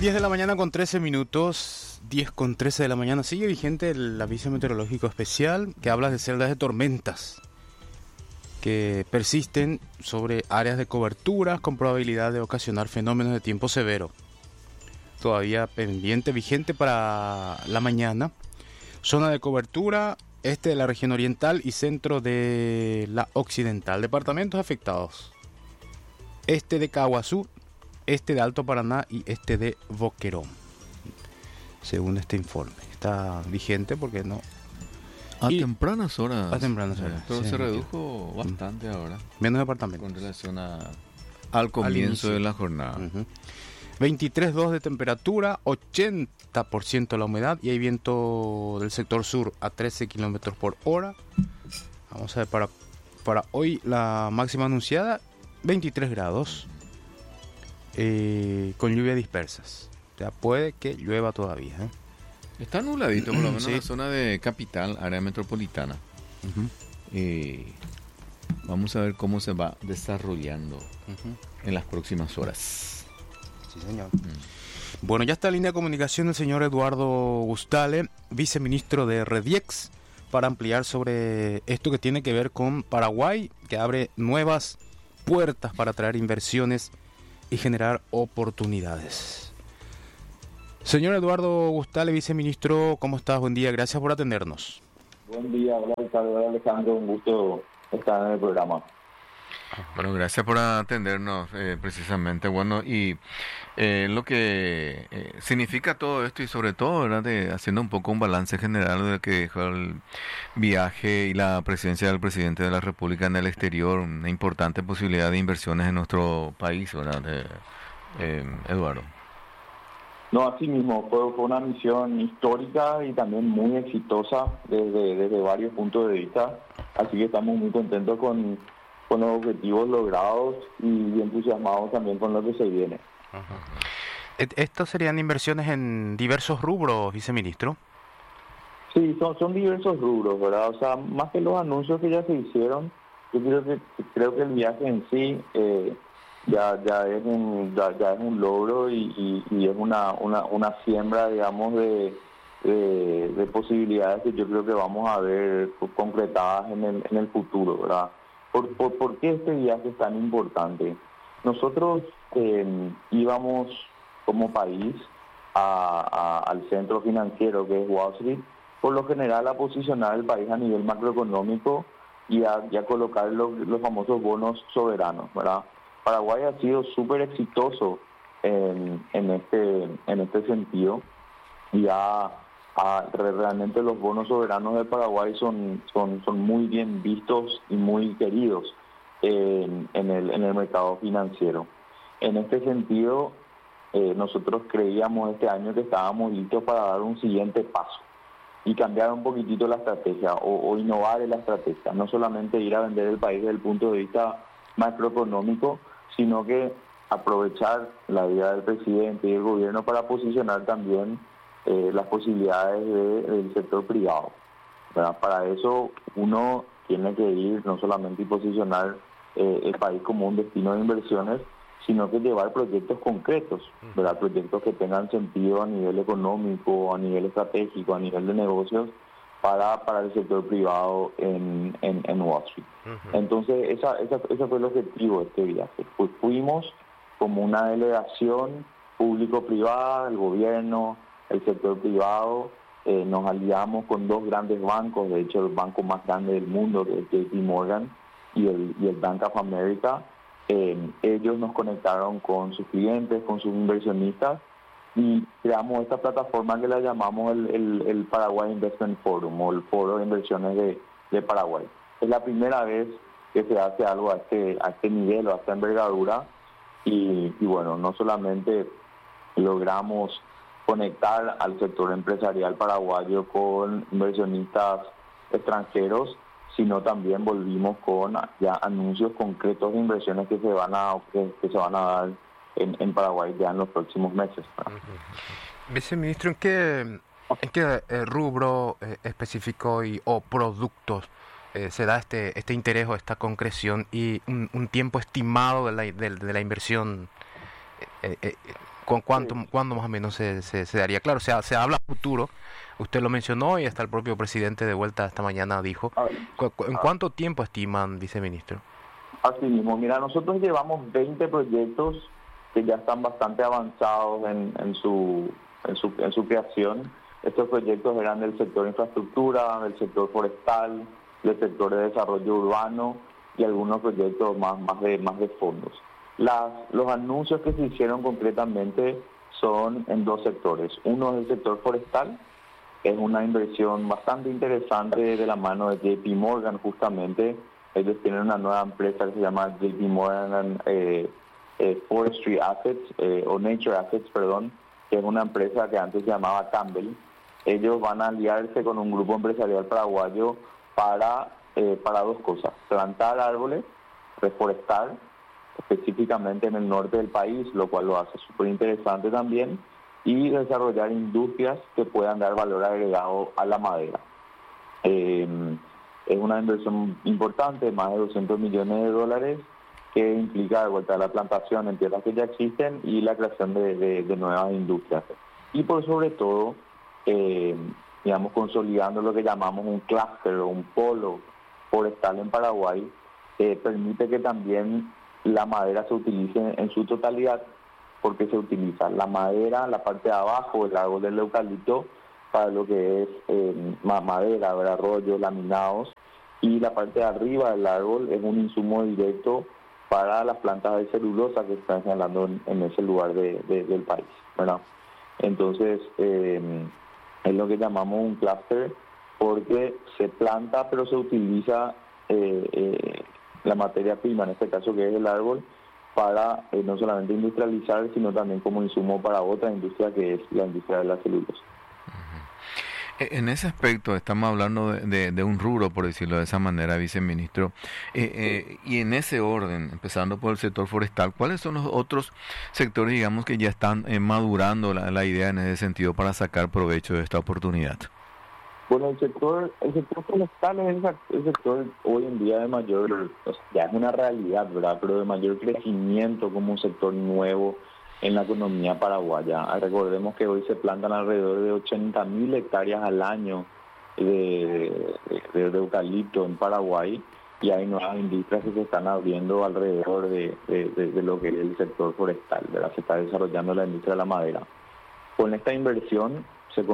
10 de la mañana con 13 minutos, 10 con 13 de la mañana. Sigue vigente el aviso meteorológico especial que habla de celdas de tormentas que persisten sobre áreas de cobertura con probabilidad de ocasionar fenómenos de tiempo severo. Todavía pendiente, vigente para la mañana. Zona de cobertura, este de la región oriental y centro de la occidental. Departamentos afectados: este de Caguazú, este de Alto Paraná y este de Boquerón, según este informe. Está vigente porque no... A tempranas horas. A tempranas horas. Pero sí, se redujo bastante ahora. Menos departamentos. Con relación al comienzo de la jornada. 23,2 de temperatura, 80% la humedad y hay viento del sector sur a 13 kilómetros por hora. Vamos a ver, para hoy la máxima anunciada, 23 grados. Con lluvias dispersas. Ya puede que llueva todavía. Está nubladito, por lo menos Sí. en la zona de capital, área metropolitana. Vamos a ver cómo se va desarrollando en las próximas horas. Sí, señor. Bueno, ya está en línea de comunicación el señor Eduardo Gustale, viceministro de Rediex, para ampliar sobre esto que tiene que ver con Paraguay, que abre nuevas puertas para atraer inversiones y generar oportunidades. Señor Eduardo Gustale, viceministro, ¿cómo estás? Buen día, gracias por atendernos. Buen día, hola Ricardo, Alejandro, un gusto estar en el programa. Bueno, gracias por atendernos precisamente. Bueno, y lo que significa todo esto y sobre todo, ¿verdad? Haciendo un poco un balance general de lo que dejó el viaje y la presidencia del presidente de la República en el exterior, una importante posibilidad de inversiones en nuestro país, ¿verdad? Eduardo. No, así mismo, fue una misión histórica y también muy exitosa desde varios puntos de vista, así que estamos muy contentos con los objetivos logrados y entusiasmados también con lo que se viene. ¿Estos serían inversiones en diversos rubros, viceministro? Sí, son diversos rubros, ¿verdad? O sea, más que los anuncios que ya se hicieron, yo creo que el viaje en sí ya es un logro y es una siembra, digamos, de posibilidades que yo creo que vamos a ver concretadas en el futuro, ¿verdad? ¿Por qué este viaje es tan importante? Nosotros íbamos como país al centro financiero que es Wall Street, por lo general a posicionar el país a nivel macroeconómico y a colocar los famosos bonos soberanos, ¿verdad? Paraguay ha sido súper exitoso en este sentido y realmente los bonos soberanos de Paraguay son muy bien vistos y muy queridos en el mercado financiero. En este sentido, nosotros creíamos este año que estábamos listos para dar un siguiente paso y cambiar un poquitito la estrategia o innovar en la estrategia, no solamente ir a vender el país desde el punto de vista macroeconómico, sino que aprovechar la idea del presidente y del gobierno para posicionar también las posibilidades del sector privado, ¿verdad? Para eso uno tiene que ir no solamente posicionar el país como un destino de inversiones, sino que llevar proyectos concretos, ¿verdad? Proyectos que tengan sentido a nivel económico, a nivel estratégico, a nivel de negocios para el sector privado en Wall Street. Entonces, ese fue el objetivo de este viaje. Pues fuimos como una delegación público-privada, el gobierno, el sector privado, nos aliamos con dos grandes bancos, de hecho el banco más grande del mundo, que es JP Morgan, y el Bank of America. Ellos nos conectaron con sus clientes, con sus inversionistas, y creamos esta plataforma que la llamamos el Paraguay Investment Forum, o el Foro de Inversiones de Paraguay. Es la primera vez que se hace algo a este nivel o a esta envergadura, y bueno, no solamente logramos conectar al sector empresarial paraguayo con inversionistas extranjeros, sino también volvimos con ya anuncios concretos de inversiones que se van a dar en Paraguay ya en los próximos meses. Viceministro, ¿en qué rubro específico o productos se da este interés o esta concreción y un tiempo estimado de la inversión Sí. ¿Cuándo más o menos se daría? Claro, se habla futuro, usted lo mencionó y hasta el propio presidente de vuelta esta mañana dijo. A ver, ¿En a- cuánto tiempo estiman, viceministro? así mismo, mira, nosotros llevamos 20 proyectos que ya están bastante avanzados en su creación. Estos proyectos eran del sector infraestructura, del sector forestal, del sector de desarrollo urbano y algunos proyectos más de fondos. Los anuncios que se hicieron concretamente son en dos sectores. Uno es el sector forestal, es una inversión bastante interesante de la mano de JP Morgan, justamente. Ellos tienen una nueva empresa que se llama JP Morgan Forestry Assets, o Nature Assets, perdón, que es una empresa que antes se llamaba Campbell. Ellos van a aliarse con un grupo empresarial paraguayo para dos cosas: plantar árboles, reforestar, específicamente en el norte del país, lo cual lo hace súper interesante también, y desarrollar industrias que puedan dar valor agregado a la madera. Eh, es una inversión importante, más de 200 millones de dólares, que implica de vuelta la plantación en tierras que ya existen y la creación de nuevas industrias. Y por sobre todo, eh, digamos, consolidando lo que llamamos un clúster o un polo forestal en Paraguay, permite que también la madera se utilice en su totalidad, porque se utiliza la madera, la parte de abajo, el árbol del eucalipto, para lo que es madera, ¿verdad? Rollos, laminados, y la parte de arriba del árbol es un insumo directo para las plantas de celulosa que están instalando en ese lugar del país, ¿verdad? Entonces, es lo que llamamos un clúster, porque se planta pero se utiliza la materia prima, en este caso que es el árbol, para no solamente industrializar, sino también como insumo para otra industria que es la industria de la celulosa. En ese aspecto estamos hablando de un rubro, por decirlo de esa manera, viceministro. Y en ese orden, empezando por el sector forestal, ¿cuáles son los otros sectores, digamos, que ya están madurando la idea en ese sentido para sacar provecho de esta oportunidad? Bueno, el sector forestal es el sector hoy en día de mayor, o sea, ya es una realidad, ¿verdad? Pero de mayor crecimiento como un sector nuevo en la economía paraguaya. Recordemos que hoy se plantan alrededor de 80.000 hectáreas al año de eucalipto en Paraguay, y hay nuevas industrias que se están abriendo alrededor de lo que es el sector forestal, ¿verdad? Se está desarrollando la industria de la madera. Con esta inversión se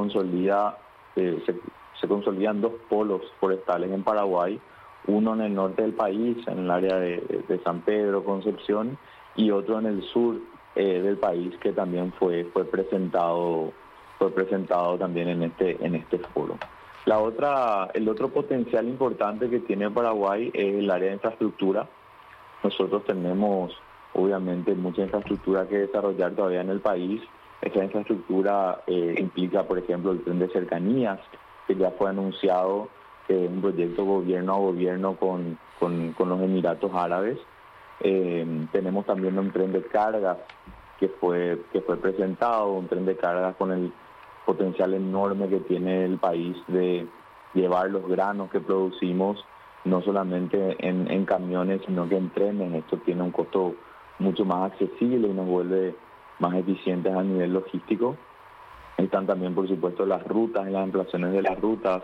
se consolidan dos polos forestales en Paraguay, uno en el norte del país, en el área de San Pedro, Concepción, y otro en el sur del país, que también fue presentado también en este foro. El otro potencial importante que tiene Paraguay es el área de infraestructura. Nosotros tenemos obviamente mucha infraestructura que desarrollar todavía en el país. Esa infraestructura implica, por ejemplo, el tren de cercanías, que ya fue anunciado, que es un proyecto gobierno a gobierno con los Emiratos Árabes. Tenemos también un tren de cargas que fue presentado, un tren de cargas con el potencial enorme que tiene el país de llevar los granos que producimos, no solamente en camiones, sino que en trenes. Esto tiene un costo mucho más accesible y nos vuelve más eficientes a nivel logístico. Están también, por supuesto, las rutas y las ampliaciones de las rutas,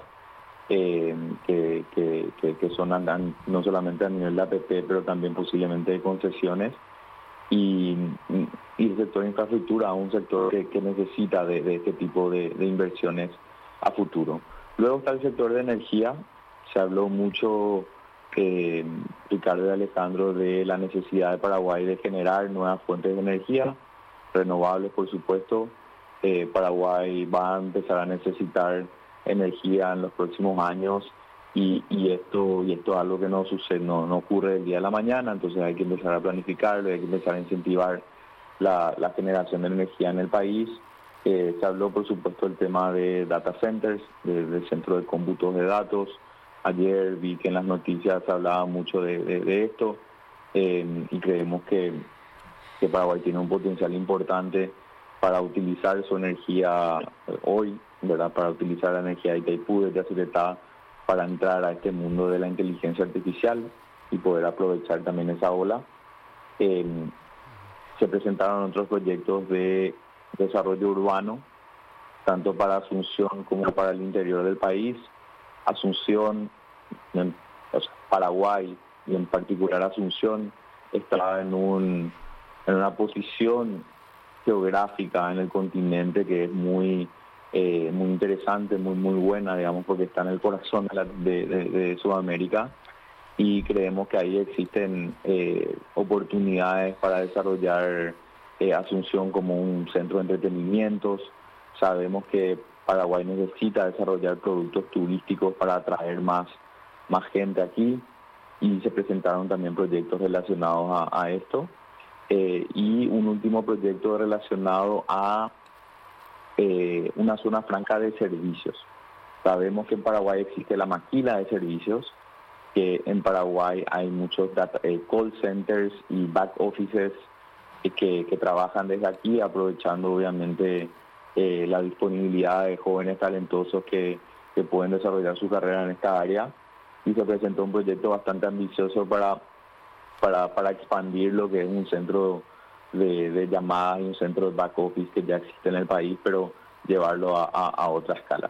que son no solamente a nivel de APP, pero también posiblemente de concesiones. Y el sector de infraestructura es un sector que necesita de este tipo de inversiones a futuro. Luego está el sector de energía. Se habló mucho, Ricardo y Alejandro, de la necesidad de Paraguay de generar nuevas fuentes de energía, renovables, por supuesto. Paraguay va a empezar a necesitar energía en los próximos años, y esto es algo que no sucede, no ocurre del día a la mañana. Entonces hay que empezar a planificarlo, hay que empezar a incentivar la generación de energía en el país. Se habló, por supuesto, del tema de data centers, del centro de cómputos de datos. Ayer vi que en las noticias se hablaba mucho de esto, y creemos que Paraguay tiene un potencial importante para utilizar su energía hoy, ¿verdad? Para utilizar la energía de Itaipú, de Yacyretá, para entrar a este mundo de la inteligencia artificial y poder aprovechar también esa ola. Se presentaron otros proyectos de desarrollo urbano, tanto para Asunción como para el interior del país. Asunción, o sea, Paraguay y en particular Asunción está en una posición geográfica en el continente que es muy interesante, muy buena, digamos, porque está en el corazón de Sudamérica, y creemos que ahí existen oportunidades para desarrollar Asunción como un centro de entretenimientos. Sabemos que Paraguay necesita desarrollar productos turísticos para atraer más gente aquí, y se presentaron también proyectos relacionados a esto. Y un último proyecto relacionado a una zona franca de servicios. Sabemos que en Paraguay existe la maquila de servicios, que en Paraguay hay muchos call centers y back offices que trabajan desde aquí, aprovechando obviamente la disponibilidad de jóvenes talentosos que pueden desarrollar su carrera en esta área. Y se presentó un proyecto bastante ambicioso para expandir lo que es un centro de llamadas y un centro de back office que ya existe en el país, pero llevarlo a otra escala.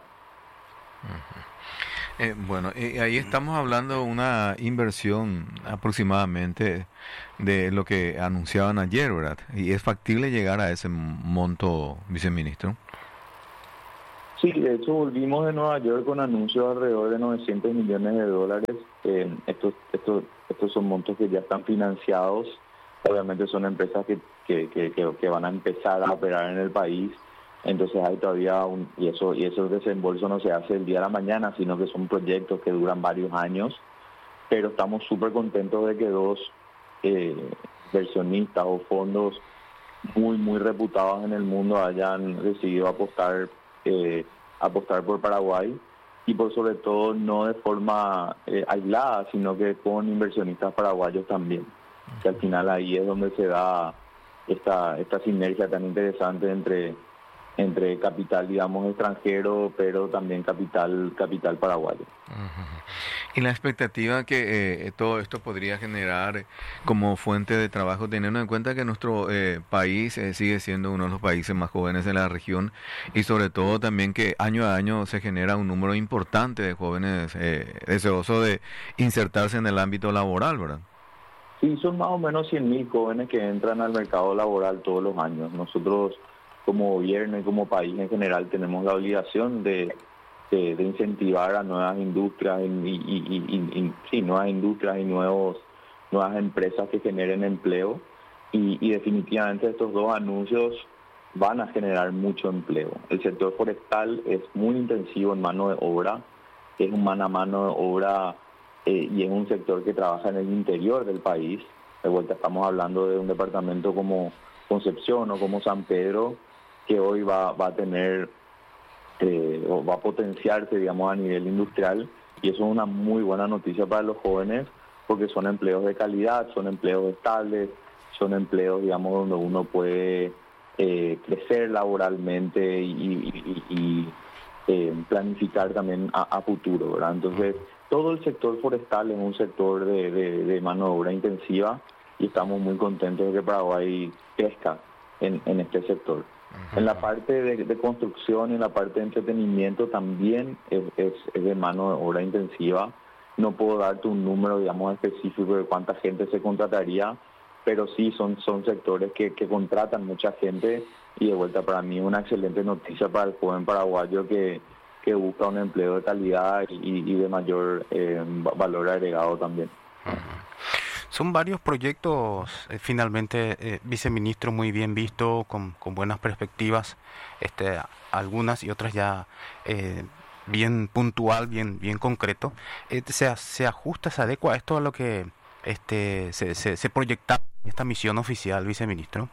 Bueno, ahí estamos hablando de una inversión aproximadamente de lo que anunciaban ayer, ¿verdad? ¿Y es factible llegar a ese monto, viceministro? Sí, de hecho volvimos de Nueva York con anuncios alrededor de $900 millones. Estos son montos que ya están financiados. Obviamente son empresas que van a empezar a operar en el país. Entonces hay todavía y eso desembolso no se hace el día de la mañana, sino que son proyectos que duran varios años. Pero estamos súper contentos de que dos inversionistas o fondos muy reputados en el mundo hayan decidido apostar por Paraguay, y por sobre todo no de forma aislada, sino que con inversionistas paraguayos también. Que al final ahí es donde se da esta sinergia tan interesante entre capital, digamos, extranjero, pero también capital paraguayo. Y la expectativa que todo esto podría generar como fuente de trabajo, teniendo en cuenta que nuestro país sigue siendo uno de los países más jóvenes de la región, y sobre todo también que año a año se genera un número importante de jóvenes deseosos de insertarse en el ámbito laboral, ¿verdad? Sí, son más o menos 100.000 jóvenes que entran al mercado laboral todos los años. Nosotros, como gobierno y como país en general, tenemos la obligación de incentivar a nuevas industrias nuevas industrias y nuevas empresas que generen empleo, y definitivamente estos dos anuncios van a generar mucho empleo. El sector forestal es muy intensivo en mano de obra, es una mano de obra y es un sector que trabaja en el interior del país. De vuelta estamos hablando de un departamento como Concepción o como San Pedro, que hoy va a tener o va a potenciarse, digamos, a nivel industrial, y eso es una muy buena noticia para los jóvenes, porque son empleos de calidad, son empleos estables, son empleos, digamos, donde uno puede crecer laboralmente y planificar también a futuro, ¿verdad? Entonces, todo el sector forestal es un sector de mano de obra intensiva, y estamos muy contentos de que Paraguay crezca en este sector. En la parte de construcción y en la parte de entretenimiento también es de mano de obra intensiva. No puedo darte un número, digamos, específico de cuánta gente se contrataría, pero sí son sectores que contratan mucha gente, y de vuelta para mí es una excelente noticia para el joven paraguayo que busca un empleo de calidad y de mayor valor agregado también. Son varios proyectos, finalmente, viceministro, muy bien visto, con buenas perspectivas, algunas y otras ya bien puntual, bien concreto. Se ajusta, se adecua esto a lo que se proyecta en esta misión oficial, viceministro.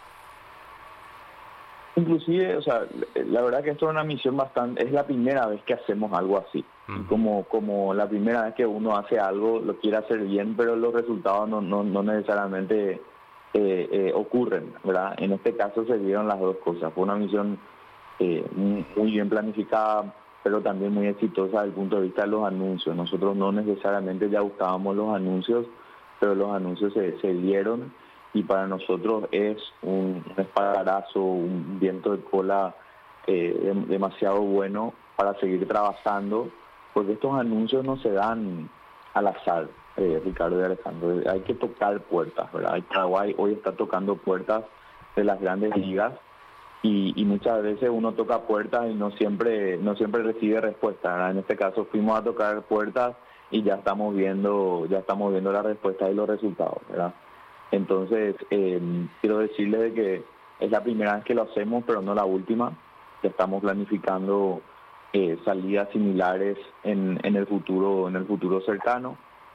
Inclusive, o sea, la verdad que esto es una misión es la primera vez que hacemos algo así. Y como la primera vez que uno hace algo, lo quiere hacer bien, pero los resultados no necesariamente ocurren, ¿verdad? En este caso se dieron las dos cosas. Fue una misión muy bien planificada, pero también muy exitosa desde el punto de vista de los anuncios. Nosotros no necesariamente ya buscábamos los anuncios, pero los anuncios se dieron, y para nosotros es un espaldarazo, un viento de cola demasiado bueno para seguir trabajando, porque estos anuncios no se dan al azar, Ricardo y Alejandro. Hay que tocar puertas, ¿verdad? Paraguay hoy está tocando puertas de las grandes ligas y muchas veces uno toca puertas y no siempre recibe respuesta, ¿verdad? En este caso fuimos a tocar puertas y ya estamos viendo la respuesta y los resultados, ¿verdad? Entonces, quiero decirles de que es la primera vez que lo hacemos, pero no la última. Ya estamos planificando salidas similares en el futuro cercano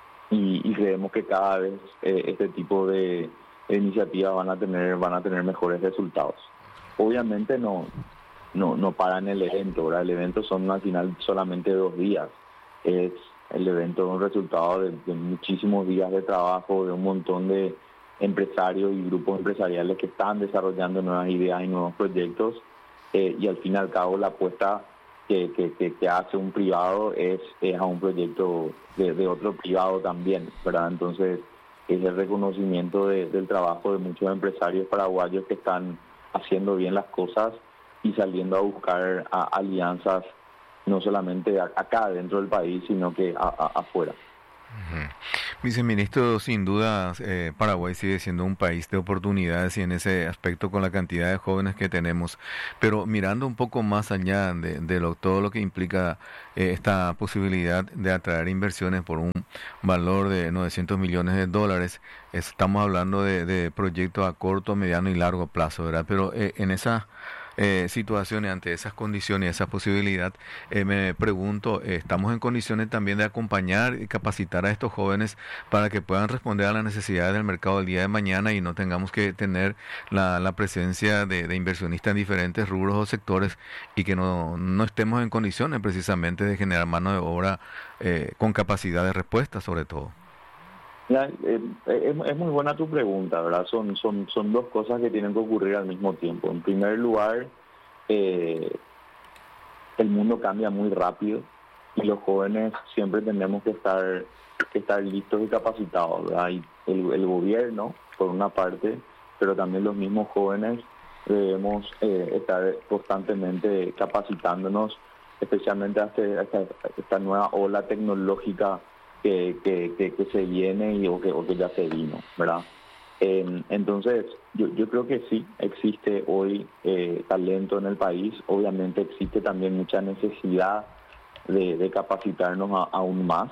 y creemos que cada vez este tipo de iniciativas van a tener mejores resultados. Obviamente no paran el evento, ¿verdad? El evento son al final solamente 2 días. Es el evento un resultado de muchísimos días de trabajo, de un montón de empresarios y grupos empresariales que están desarrollando nuevas ideas y nuevos proyectos, y al fin y al cabo la apuesta que hace un privado es a un proyecto de otro privado también, ¿verdad? Entonces es el reconocimiento del trabajo de muchos empresarios paraguayos que están haciendo bien las cosas y saliendo a buscar alianzas no solamente acá dentro del país, sino que afuera. Uh-huh. Viceministro, sin duda Paraguay sigue siendo un país de oportunidades y en ese aspecto con la cantidad de jóvenes que tenemos, pero mirando un poco más allá de todo lo que implica esta posibilidad de atraer inversiones por un valor de $900 millones, estamos hablando de proyectos a corto, mediano y largo plazo, ¿verdad? Pero en esa situaciones, ante esas condiciones, esa posibilidad, me pregunto, ¿estamos en condiciones también de acompañar y capacitar a estos jóvenes para que puedan responder a las necesidades del mercado del día de mañana y no tengamos que tener la presencia de inversionistas en diferentes rubros o sectores y que no estemos en condiciones precisamente de generar mano de obra con capacidad de respuesta sobre todo? Ya, es muy buena tu pregunta, ¿verdad? Son 2 cosas que tienen que ocurrir al mismo tiempo. En primer lugar, el mundo cambia muy rápido y los jóvenes siempre tenemos que estar listos y capacitados, ¿verdad? Y el gobierno, por una parte, pero también los mismos jóvenes debemos estar constantemente capacitándonos, especialmente hasta esta nueva ola tecnológica que se viene o que ya se vino, ¿verdad? Entonces, yo creo que sí, existe hoy talento en el país. Obviamente existe también mucha necesidad de capacitarnos aún más.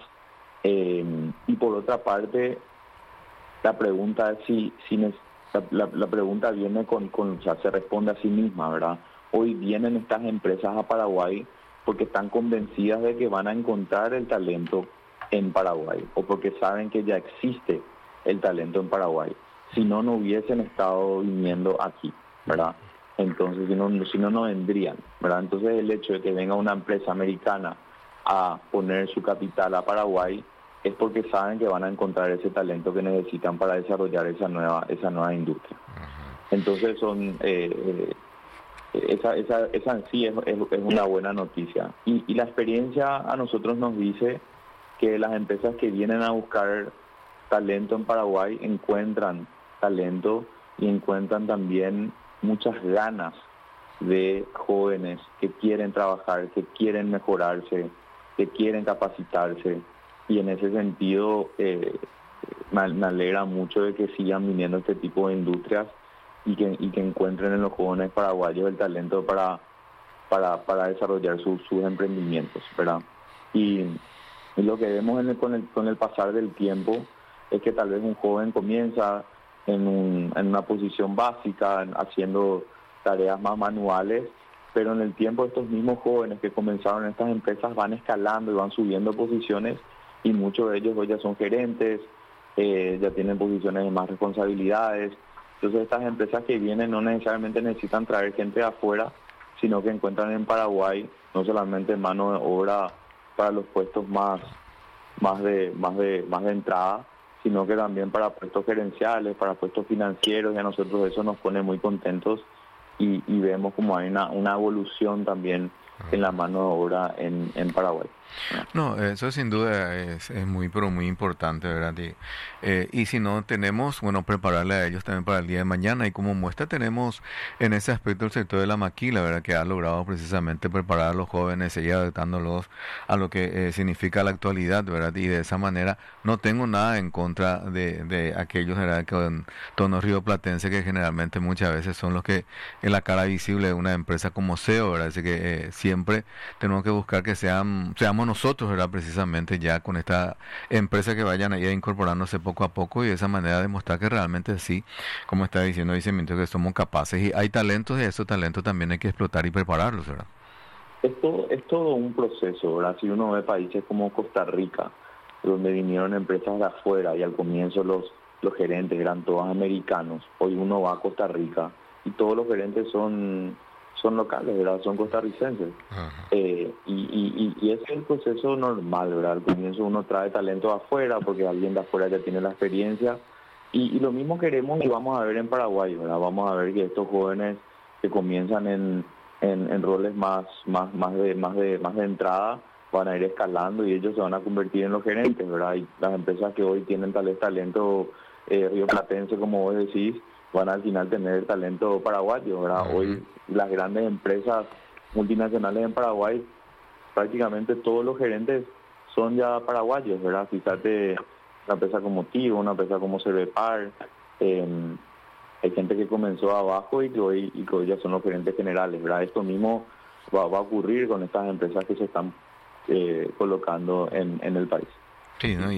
Y por otra parte, la pregunta es la pregunta viene o sea, se responde a sí misma, ¿verdad? Hoy vienen estas empresas a Paraguay porque están convencidas de que van a encontrar el talento en Paraguay o porque saben que ya existe el talento en Paraguay. Si no hubiesen estado viniendo aquí, ¿verdad? Entonces, si no vendrían, ¿verdad? Entonces, el hecho de que venga una empresa americana a poner su capital a Paraguay es porque saben que van a encontrar ese talento que necesitan para desarrollar esa nueva industria. Entonces, esa en sí es una buena noticia. Y la experiencia a nosotros nos dice que las empresas que vienen a buscar talento en Paraguay encuentran talento y encuentran también muchas ganas de jóvenes que quieren trabajar, que quieren mejorarse, que quieren capacitarse, y en ese sentido me alegra mucho de que sigan viniendo este tipo de industrias y que encuentren en los jóvenes paraguayos el talento para desarrollar sus emprendimientos, ¿verdad? Y lo que vemos con el pasar del tiempo es que tal vez un joven comienza en una posición básica, haciendo tareas más manuales, pero en el tiempo estos mismos jóvenes que comenzaron en estas empresas van escalando y van subiendo posiciones, y muchos de ellos hoy ya son gerentes, ya tienen posiciones de más responsabilidades. Entonces estas empresas que vienen no necesariamente necesitan traer gente de afuera, sino que encuentran en Paraguay no solamente mano de obra para los puestos más de entrada, sino que también para puestos gerenciales, para puestos financieros, y a nosotros eso nos pone muy contentos y vemos como hay una evolución también en la mano de obra en Paraguay. No, eso sin duda es muy, pero muy importante, ¿verdad? Y si no tenemos, bueno, prepararle a ellos también para el día de mañana. Y como muestra tenemos en ese aspecto el sector de la maquila, ¿verdad? Que ha logrado precisamente preparar a los jóvenes y adaptándolos a lo que significa la actualidad, ¿verdad? Y de esa manera no tengo nada en contra de aquellos, ¿verdad? Con tono rioplatense que generalmente muchas veces son los que en la cara visible de una empresa como SEO, ¿verdad? Así que siempre tenemos que buscar que seamos nosotros, ¿verdad? Precisamente ya con esta empresa que vayan ahí incorporándose poco a poco y de esa manera demostrar que realmente sí, como está diciendo Vicemiento, que somos capaces y hay talentos y esos talentos también hay que explotar y prepararlos, ¿verdad? Es todo un proceso, ¿verdad? Si uno ve países como Costa Rica, donde vinieron empresas de afuera y al comienzo los gerentes eran todos americanos, hoy uno va a Costa Rica y todos los gerentes son locales, ¿verdad? Son costarricenses. Y ese es el proceso normal, ¿verdad? Al comienzo uno trae talento afuera porque alguien de afuera ya tiene la experiencia y lo mismo queremos y vamos a ver en Paraguay, ¿verdad? Vamos a ver que estos jóvenes que comienzan en roles más de entrada van a ir escalando y ellos se van a convertir en los gerentes, ¿verdad? Y las empresas que hoy tienen talento rioplatense, como vos decís, van a al final tener talento paraguayo, ¿verdad? Hoy las grandes empresas multinacionales en Paraguay, prácticamente todos los gerentes son ya paraguayos, ¿verdad? Fíjate, una empresa como Tigo, una empresa como Cervepar, hay gente que comenzó abajo y que hoy ya son los gerentes generales, ¿verdad? Esto mismo va a ocurrir con estas empresas que se están colocando en el país. Sí, ¿no?